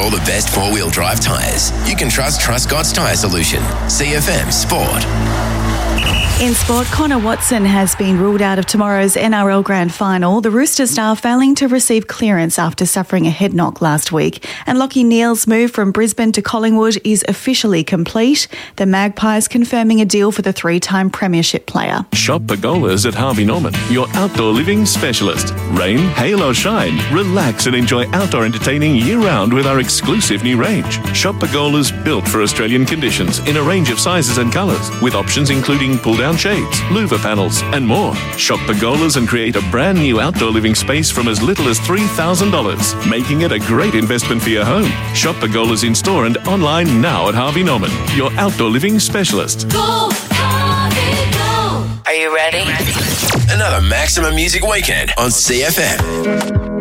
all the best four-wheel drive tyres, you can trust Truscott's Tyre Solution. CFM Sport. In sport, Connor Watson has been ruled out of tomorrow's NRL Grand Final. The Roosters star failing to receive clearance after suffering a head knock last week. And Lachie Neale's move from Brisbane to Collingwood is officially complete. The Magpies confirming a deal for the three-time premiership player. Shop Pergolas at Harvey Norman, your outdoor living specialist. Rain, hail or shine, relax and enjoy outdoor entertaining year-round with our exclusive new range. Shop Pergolas built for Australian conditions in a range of sizes and colours, with options including pull-down shades, louver panels and more. Shop Pergolas and create a brand new outdoor living space from as little as $3,000, making it a great investment for your home. Shop Pergolas in store and online now at Harvey Norman, your outdoor living specialist. Go, Harvey, go! Are you ready? Another Maximum Music Weekend on CFM.